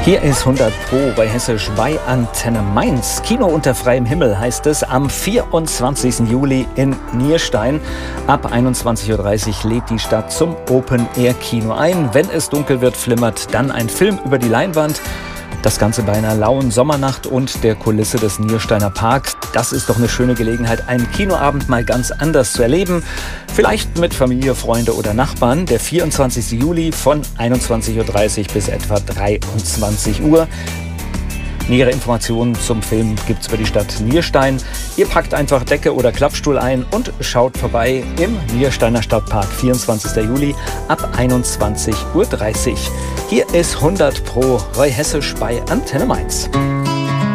Hier ist 100 Pro bei Hessisch bei Antenne Mainz. Kino unter freiem Himmel heißt es am 24. Juli in Nierstein. Ab 21.30 Uhr lädt die Stadt zum Open-Air-Kino ein. Wenn es dunkel wird, flimmert dann ein Film über die Leinwand. Das Ganze bei einer lauen Sommernacht und der Kulisse des Niersteiner Parks. Das ist doch eine schöne Gelegenheit, einen Kinoabend mal ganz anders zu erleben. Vielleicht mit Familie, Freunde oder Nachbarn. Der 24. Juli von 21.30 Uhr bis etwa 23 Uhr. Nähere Informationen zum Film gibt's über die Stadt Nierstein. Ihr packt einfach Decke oder Klappstuhl ein und schaut vorbei im Niersteiner Stadtpark. 24. Juli ab 21.30 Uhr. Hier ist 100 Pro Roy Hessisch bei Antenne Mainz.